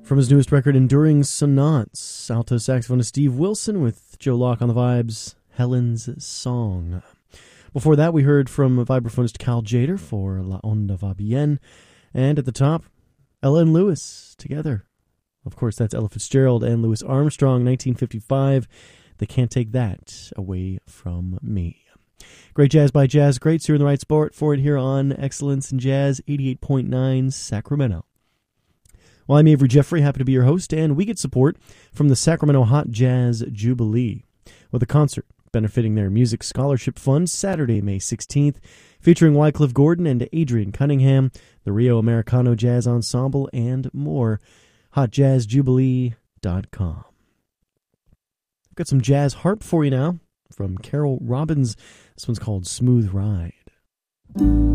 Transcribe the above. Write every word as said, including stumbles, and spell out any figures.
From his newest record, Enduring Sonance, alto saxophonist Steve Wilson with Joe Locke on the vibes, Helen's Song. Before that, we heard from vibraphonist Cal Jader for La Onda Va Bien. And at the top, Ella and Lewis together. Of course, that's Ella Fitzgerald and Louis Armstrong, nineteen fifty-five. They Can't Take That Away From Me. Great jazz by Jazz Greats. You're in the right sport for it here on Excellence in Jazz, eighty-eight point nine Sacramento. Well, I'm Avery Jeffrey, happy to be your host, and we get support from the Sacramento Hot Jazz Jubilee with a concert benefiting their Music Scholarship Fund Saturday, May sixteenth, featuring Wycliffe Gordon and Adrian Cunningham, the Rio Americano Jazz Ensemble, and more. hot jazz jubilee dot com. I've got some jazz harp for you now from Carol Robbins. This one's called Smooth Ride.